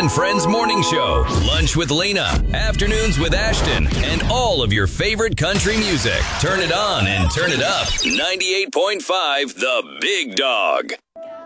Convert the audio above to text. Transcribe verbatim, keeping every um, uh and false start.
and Friends Morning Show, Lunch with Lena, Afternoons with Ashton, and all of your favorite country music. Turn it on and turn it up. ninety-eight point five The Big Dog.